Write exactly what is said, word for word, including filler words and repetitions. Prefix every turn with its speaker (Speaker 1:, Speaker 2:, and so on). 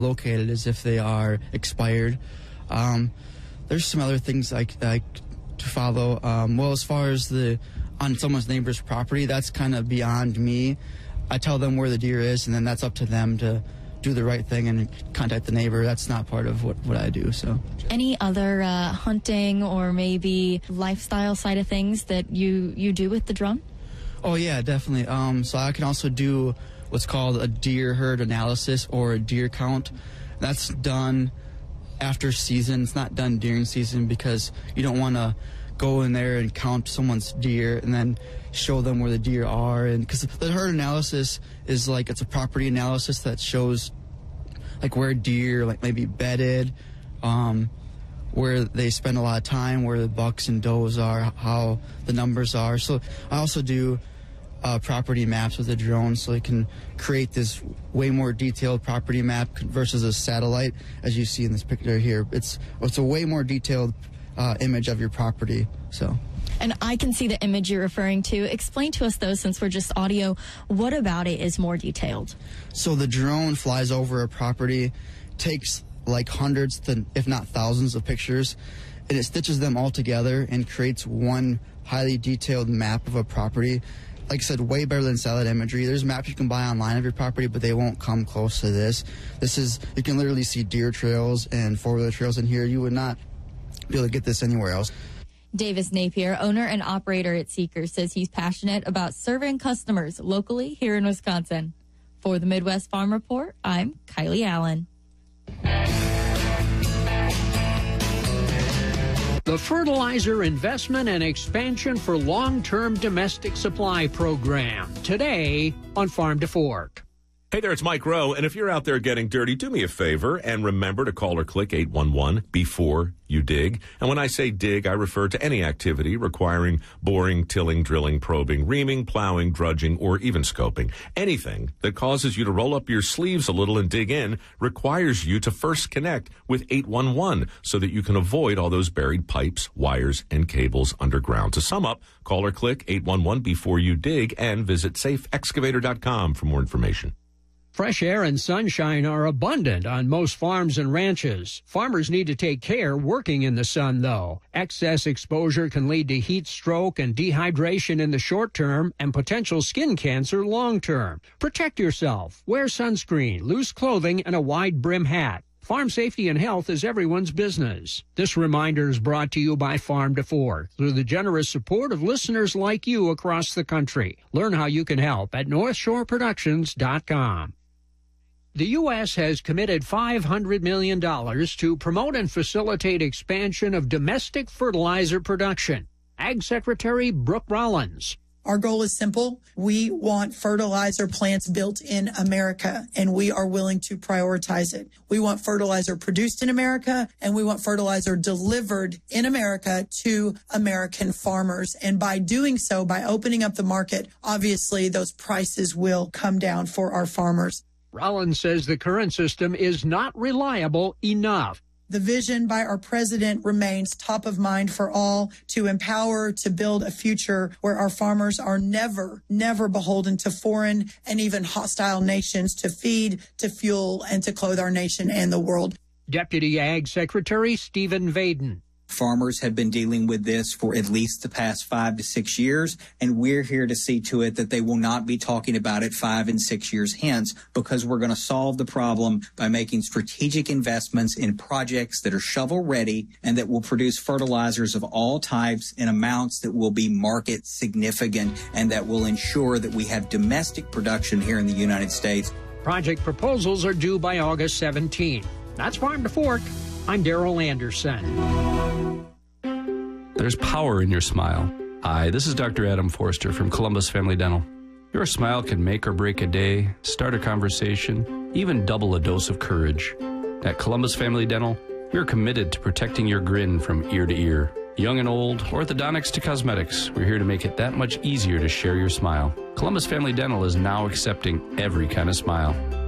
Speaker 1: located as if they are expired. Um, there's some other things like, like to follow. Um, well, as far as the on someone's neighbor's property, that's kind of beyond me. I tell them where the deer is, and then that's up to them to do the right thing and contact the neighbor. That's not part of what, what I do. So,
Speaker 2: any other uh, hunting or maybe lifestyle side of things that you, you do with the drone?
Speaker 1: Oh, yeah, definitely. Um, so I can also do what's called a deer herd analysis or a deer count. That's done after season. It's not done during season because you don't want to go in there and count someone's deer and then show them where the deer are. And because the herd analysis is like, it's a property analysis that shows like where deer like maybe bedded, um, where they spend a lot of time, where the bucks and does are, how the numbers are. So I also do uh, property maps with a drone, so you can create this way more detailed property map versus a satellite, as you see in this picture here. It's it's a way more detailed uh, image of your property. So.
Speaker 2: And I can see the image you're referring to. Explain to us, though, since we're just audio, what about it is more detailed?
Speaker 1: So the drone flies over a property, takes like hundreds, to, if not thousands of pictures, and it stitches them all together and creates one highly detailed map of a property. Like I said, way better than satellite imagery. There's maps you can buy online of your property, but they won't come close to this. This is, you can literally see deer trails and four-wheeler trails in here. You would not be able to get this anywhere else.
Speaker 2: Davis Napier, owner and operator at Seeker, says he's passionate about serving customers locally here in Wisconsin. For the Midwest Farm Report, I'm Kylie Allen.
Speaker 3: The Fertilizer Investment and Expansion for Long-Term Domestic Supply Program, today on Farm to Fork.
Speaker 4: Hey there, it's Mike Rowe, and if you're out there getting dirty, do me a favor and remember to call or click eight one one before you dig. And when I say dig, I refer to any activity requiring boring, tilling, drilling, probing, reaming, plowing, drudging, or even scoping. Anything that causes you to roll up your sleeves a little and dig in requires you to first connect with eight one one so that you can avoid all those buried pipes, wires, and cables underground. To sum up, call or click eight one one before you dig and visit safe excavator dot com for more information.
Speaker 3: Fresh air and sunshine are abundant on most farms and ranches. Farmers need to take care working in the sun, though. Excess exposure can lead to heat stroke and dehydration in the short term and potential skin cancer long term. Protect yourself. Wear sunscreen, loose clothing, and a wide brim hat. Farm safety and health is everyone's business. This reminder is brought to you by Farm to Fork through the generous support of listeners like you across the country. Learn how you can help at north shore productions dot com. The U S has committed five hundred million dollars to promote and facilitate expansion of domestic fertilizer production. Ag Secretary Brooke Rollins.
Speaker 5: Our goal is simple. We want fertilizer plants built in America, and we are willing to prioritize it. We want fertilizer produced in America, and we want fertilizer delivered in America to American farmers. And by doing so, by opening up the market, obviously those prices will come down for our farmers.
Speaker 3: Rollins says the current system is not reliable enough.
Speaker 5: The vision by our president remains top of mind for all, to empower, to build a future where our farmers are never, never beholden to foreign and even hostile nations to feed, to fuel, and to clothe our nation and the world.
Speaker 3: Deputy Ag Secretary Stephen Vaden.
Speaker 6: Farmers have been dealing with this for at least the past five to six years, and we're here to see to it that they will not be talking about it five and six years hence, because we're going to solve the problem by making strategic investments in projects that are shovel-ready and that will produce fertilizers of all types in amounts that will be market significant and that will ensure that we have domestic production here in the United States.
Speaker 3: Project proposals are due by August seventeenth. That's Farm to Fork. I'm Darrell Anderson.
Speaker 7: There's power in your smile. Hi, this is Doctor Adam Forster from Columbus Family Dental. Your smile can make or break a day, start a conversation, even double a dose of courage. At Columbus Family Dental, we're committed to protecting your grin from ear to ear. Young and old, orthodontics to cosmetics, we're here to make it that much easier to share your smile. Columbus Family Dental is now accepting every kind of smile.